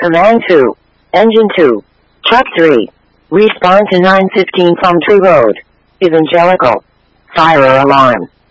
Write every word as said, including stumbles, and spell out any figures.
Command two. Engine two. Truck three. Respond to nine fifteen Plum Tree Road. Evangelical. Fire alarm.